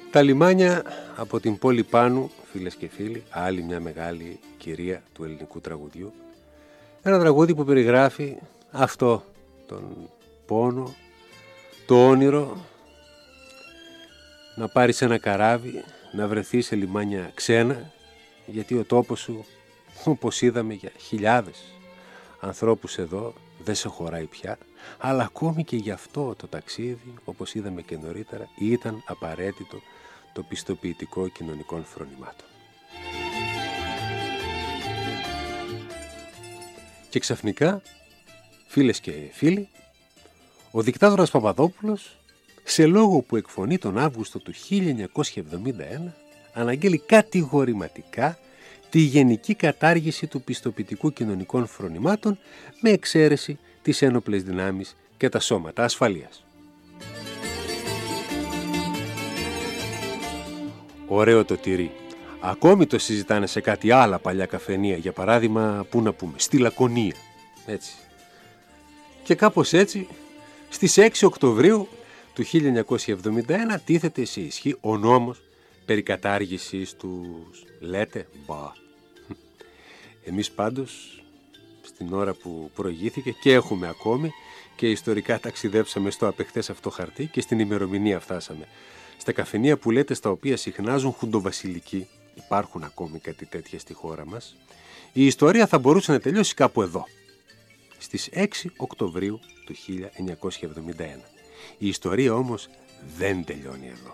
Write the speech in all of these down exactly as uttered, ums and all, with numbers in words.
Τα λιμάνια από την πόλη Πάνου, φίλες και φίλοι, άλλη μια μεγάλη κυρία του ελληνικού τραγουδιού. Ένα τραγούδι που περιγράφει αυτό, τον πόνο, το όνειρο να πάρεις ένα καράβι, να βρεθείς σε λιμάνια ξένα, γιατί ο τόπος σου, όπως είδαμε για χιλιάδες ανθρώπους εδώ, δεν σε χωράει πια, αλλά ακόμη και γι' αυτό το ταξίδι, όπως είδαμε και νωρίτερα, ήταν απαραίτητο το πιστοποιητικό κοινωνικών φρονημάτων. Και ξαφνικά, φίλες και φίλοι, ο δικτάτορας Παπαδόπουλος, σε λόγο που εκφωνεί τον Αύγουστο του χίλια εννιακόσια εβδομήντα ένα, αναγγέλει κατηγορηματικά τη γενική κατάργηση του πιστοποιητικού κοινωνικών φρονημάτων με εξαίρεση τις ένοπλες δυνάμεις και τα σώματα ασφαλείας. Ωραίο το τυρί. Ακόμη το συζητάνε σε κάτι άλλα παλιά καφενεία, για παράδειγμα, πού να πούμε, στη Λακωνία. Έτσι. Και κάπως έτσι, στις έξι Οκτωβρίου του χίλια εννιακόσια εβδομήντα ένα τίθεται σε ισχύ ο νόμος περί κατάργησης τους. Λέτε, μπα. Εμείς πάντως, στην ώρα που προηγήθηκε και έχουμε ακόμη και ιστορικά ταξιδέψαμε στο απεχθές αυτό χαρτί και στην ημερομηνία φτάσαμε. Στα καφενεία που λέτε, στα οποία συχνάζουν χουντοβασιλικοί, υπάρχουν ακόμη κάτι τέτοια στη χώρα μας, η ιστορία θα μπορούσε να τελειώσει κάπου εδώ, στις έξι Οκτωβρίου του χίλια εννιακόσια εβδομήντα ένα. Η ιστορία όμως δεν τελειώνει εδώ.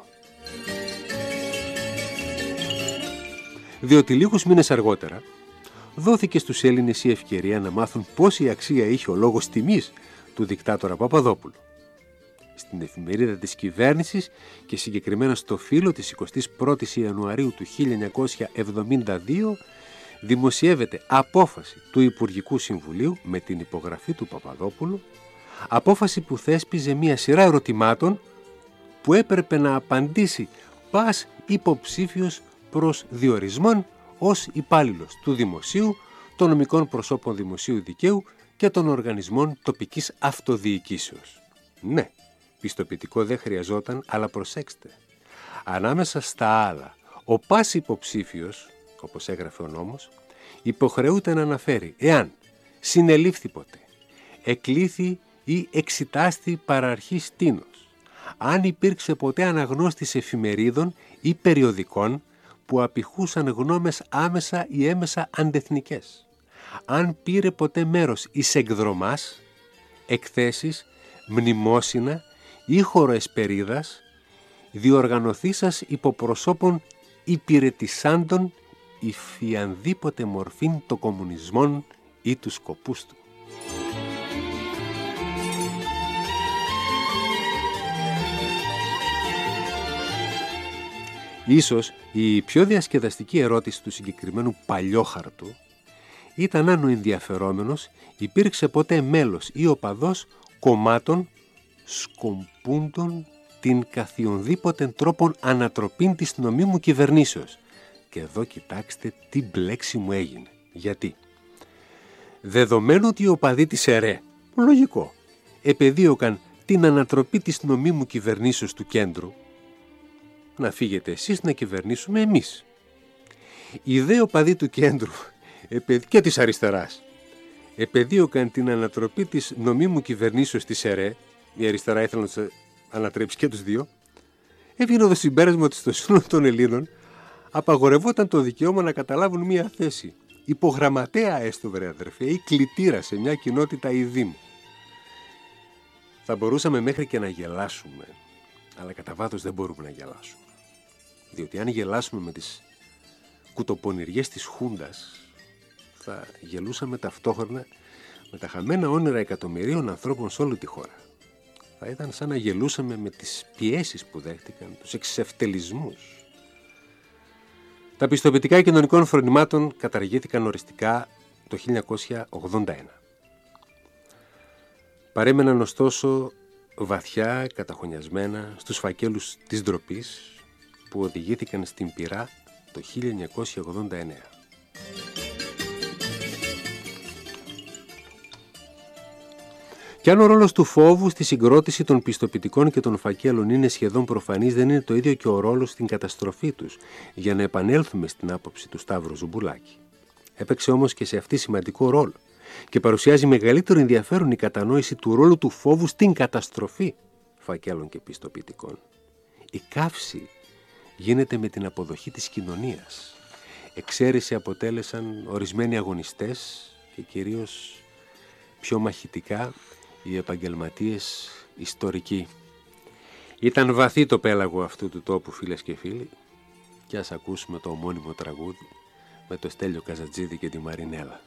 Διότι λίγους μήνες αργότερα δόθηκε στους Έλληνες η ευκαιρία να μάθουν πόση αξία είχε ο λόγος τιμής του δικτάτορα Παπαδόπουλου. Στην εφημερίδα της κυβέρνησης και συγκεκριμένα στο φύλλο της εικοστής πρώτης Ιανουαρίου του χίλια εννιακόσια εβδομήντα δύο δημοσιεύεται απόφαση του Υπουργικού Συμβουλίου με την υπογραφή του Παπαδόπουλου, απόφαση που θέσπιζε μια σειρά ερωτημάτων που έπρεπε να απαντήσει πας υποψήφιος προς διορισμόν ως υπάλληλος του Δημοσίου, των νομικών προσώπων δημοσίου δικαίου και των οργανισμών τοπικής αυτοδιοικήσεως. Ναι, πιστοποιητικό δεν χρειαζόταν, αλλά προσέξτε. Ανάμεσα στα άλλα, ο πας υποψήφιος, όπως έγραφε ο νόμος, υποχρεούται να αναφέρει εάν συνελήφθη ποτέ, εκλήθη ή εξητάστη παραρχής τίνος, αν υπήρξε ποτέ αναγνώστης εφημερίδων ή περιοδικών που απηχούσαν γνώμες άμεσα ή έμεσα αντεθνικές, αν πήρε ποτέ μέρος εις εκδρομάς, εκθέσεις, μνημόσυνα ή χωροεσπερίδας, διοργανωθήσας υπό προσώπων υπηρετησάντων υφιανδήποτε μορφήν το κομμουνισμόν ή τους σκοπούς του. Ίσως η πιο διασκεδαστική ερώτηση του συγκεκριμένου παλιόχαρτου ήταν αν ο ενδιαφερόμενος υπήρξε ποτέ μέλος ή οπαδός κομμάτων σκομπούντων την καθιονδήποτε τρόπον ανατροπήν της νομίμου κυβερνήσεως. Και εδώ κοιτάξτε τι μπλέξη μου έγινε. Γιατί? Δεδομένου ότι οι οπαδοί της ΕΡΕ, λογικό, επεδίωκαν την ανατροπή της νομίμου κυβερνήσεως του κέντρου, να φύγετε εσείς να κυβερνήσουμε εμείς. Οι δε οπαδοί του κέντρου και της αριστεράς επεδίωκαν την ανατροπή της νομίμου κυβερνήσεως της ΕΡΕ, η αριστερά ήθελε να τους ανατρέψει και τους δύο, έβγαινε το συμπέρασμα ότι στο σύνολο των Ελλήνων απαγορευόταν το δικαίωμα να καταλάβουν μία θέση, υπογραμματέα έστω βρε αδερφέ, ή κλητήρα σε μια κοινότητα ή δήμο. Θα μπορούσαμε μέχρι και να γελάσουμε, αλλά κατά βάθος δεν μπορούμε να γελάσουμε. Διότι αν γελάσουμε με τις κουτοπονηριές της Χούντας, θα γελούσαμε ταυτόχρονα με τα χαμένα όνειρα εκατομμυρίων ανθρώπων σε όλη τη χώρα. Θα ήταν σαν να γελούσαμε με τις πιέσεις που δέχτηκαν, τους εξευτελισμούς. Τα πιστοποιητικά κοινωνικών φρονημάτων καταργήθηκαν οριστικά το χίλια εννιακόσια ογδόντα ένα. Παρέμεναν ωστόσο βαθιά καταχωνιασμένα στους φακέλους της ντροπής που οδηγήθηκαν στην πυρά το χίλια εννιακόσια ογδόντα εννέα. Κι αν ο ρόλος του φόβου στη συγκρότηση των πιστοποιητικών και των φακέλων είναι σχεδόν προφανής, δεν είναι το ίδιο και ο ρόλος στην καταστροφή τους, για να επανέλθουμε στην άποψη του Σταύρου Ζουμπουλάκη. Έπαιξε όμως και σε αυτή σημαντικό ρόλο και παρουσιάζει μεγαλύτερο ενδιαφέρον η κατανόηση του ρόλου του φόβου στην καταστροφή φακέλων και πιστοποιητικών. Η καύση γίνεται με την αποδοχή της κοινωνίας. Εξαίρεση αποτέλεσαν ορισμένοι αγωνιστές και κυρίως πιο μαχητικά οι επαγγελματίες ιστορικοί. Ήταν βαθύ το πέλαγο αυτού του τόπου, φίλες και φίλοι, και ας ακούσουμε το ομώνυμο τραγούδι με το Στέλιο Καζατζίδη και τη Μαρινέλα.